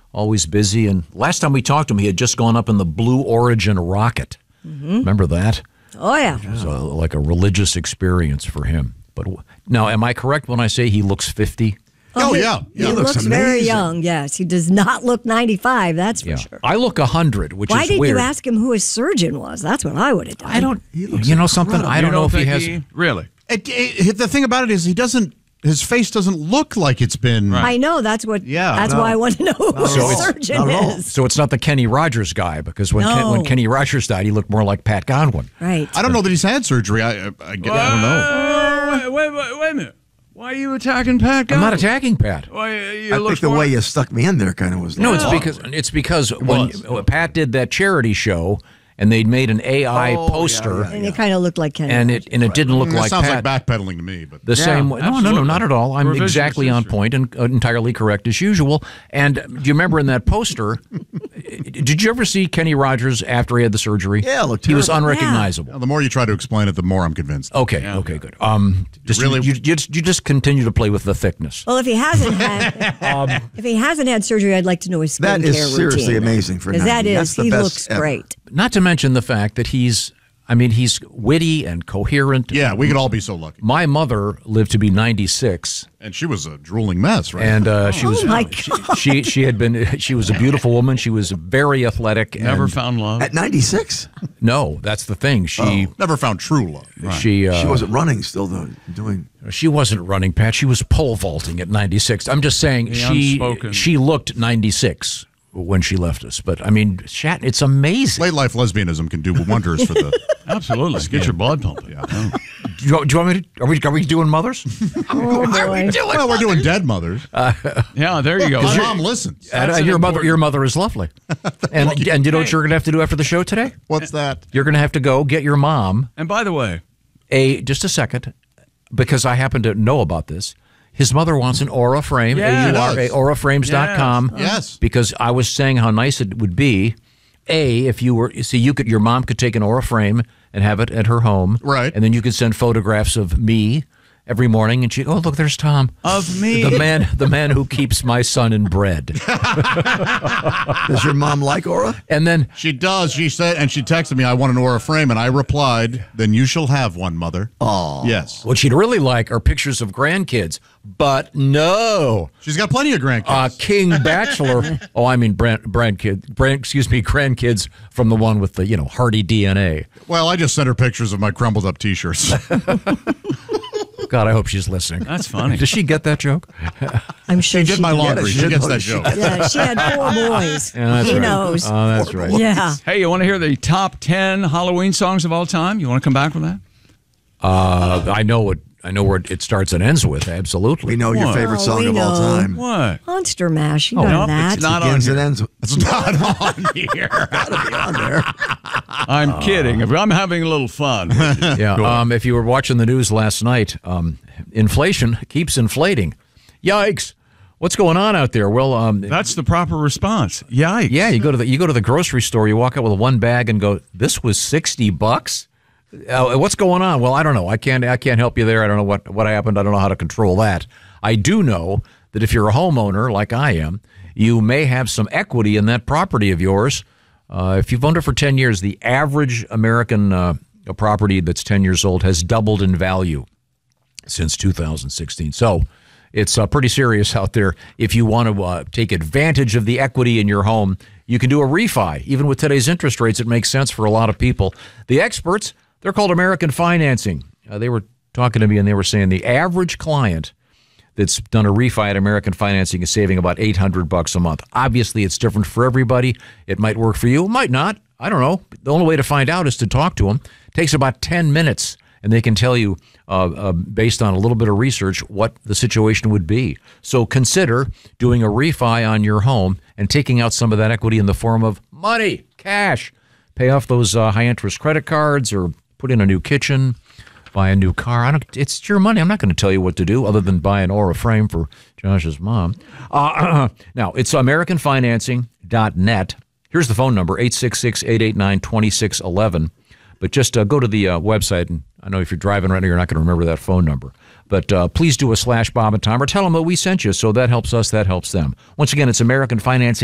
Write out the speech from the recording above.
always busy. And last time we talked to him, he had just gone up in the Blue Origin rocket. Remember that? Oh, yeah. It was like a religious experience for him. But now, am I correct when I say he looks 50? Oh, yeah. He looks very young, yes. He does not look 95, that's for sure. I look 100, which Why is didn't weird. you ask him who his surgeon was? That's what I would have done. I don't, you know something? I don't know if he has. Really? The thing about it is his face doesn't look like it's been. I know, that's what. Yeah, that's why I want to know who his surgeon is. So it's not the Kenny Rogers guy, because when Kenny Rogers died, he looked more like Pat Godwin. Right. I don't know that he's had surgery. I don't know. Wait a minute. Why are you attacking Pat Godwin? I'm not attacking Pat. I think the way you stuck me in there kind of was. No, it's because when Pat did that charity show and they'd made an AI poster, and it kind of looked like Kenny. and it didn't look like sounds Pat. like backpedaling to me, but The same way. No, not at all. I'm exactly on point and entirely correct as usual. And do you remember in that poster, did you ever see Kenny Rogers after he had the surgery? Yeah, it looked he was terrible. unrecognizable. the more you try to explain it, the more I'm convinced. Okay, good. You just continue to play with the thickness. Well, if he hasn't had surgery, I'd like to know his skincare routine. That is seriously amazing for 'Cause 90. that That's is, the he best looks ever. great. Not to mention the fact that he's witty and coherent. Yeah, we could all be so lucky. My mother lived to be 96. And she was a drooling mess, right? And she was. my God. She had been. She was a beautiful woman. She was very athletic. Never and, found love. At 96? No, that's the thing. She never found true love. she wasn't running still, though, doing... She wasn't running, Pat. She was pole vaulting at 96. I'm just saying she looked 96 when she left us. But I mean, it's amazing. Late life lesbianism can do wonders for the. Absolutely. Get your blood pumping. Yeah. Do you want me to? Are we doing mothers? Oh, boy. Well, we're doing dead mothers. Yeah, there you go. My mom listens. And your mother is lovely. And you know what you're going to have to do after the show today? What's that? You're going to have to go get your mom. And by the way, just a second, because I happen to know about this. His mother wants an Aura frame, Yes. auraframes.com. Yes. Because I was saying how nice it would be, if you were, your mom could take an Aura frame and have it at her home. Right. And then you could send photographs of me every morning, and she'd, oh, look, there's Tom. Of me. The man who keeps my son in bread. Does your mom like Aura? And then She does. She said, and she texted me, I want an Aura frame. And I replied, then you shall have one, mother. Oh. Yes. what she'd really like are pictures of grandkids. But no. She's got plenty of grandkids. King Bachelor. Oh, I mean grandkids from the one with the, hearty DNA. Well, I just sent her pictures of my crumbled up T-shirts. God, I hope she's listening. That's funny. Does she get that joke? I'm sure She did my laundry. She gets that joke. Yeah, she had 4 boys. Yeah, that's He right. knows. Oh, that's right. Yeah. Hey, you want to hear the top 10 Halloween songs of all time? You want to come back with that? I know where it starts and ends with. Absolutely. We know your favorite song we of all know. time. What? Monster Mash. You know no, that. it's not on Begins here. and ends. It's not on here. Gotta be on there. I'm kidding. I'm having a little fun. Yeah. If you were watching the news last night, inflation keeps inflating. Yikes! What's going on out there? Well, That's the proper response. Yikes. yeah, you go to the grocery store, you walk out with one bag and go, "This was $60." What's going on? Well, I don't know. I can't help you there. I don't know what happened. I don't know how to control that. I do know that if you're a homeowner like I am, you may have some equity in that property of yours. If you've owned it for 10 years, the average American property that's 10 years old has doubled in value since 2016. So it's pretty serious out there. If you want to take advantage of the equity in your home, you can do a refi. Even with today's interest rates, it makes sense for a lot of people. The experts, they're called American Financing. They were talking to me, and they were saying the average client that's done a refi at American Financing is saving about $800 a month. Obviously, it's different for everybody. It might work for you. It might not. I don't know. The only way to find out is to talk to them. It takes about 10 minutes, and they can tell you, based on a little bit of research, what the situation would be. So consider doing a refi on your home and taking out some of that equity in the form of money, cash. Pay off those high-interest credit cards or put in a new kitchen, buy a new car. It's your money. I'm not going to tell you what to do other than buy an Aura frame for Josh's mom. Now, it's AmericanFinancing.net. Here's the phone number, 866-889-2611. But just go to the website, and I know if you're driving right now, you're not going to remember that phone number. But please do a /Bob and Tom or tell them that we sent you, so that helps us, that helps them. Once again, it's American Financing.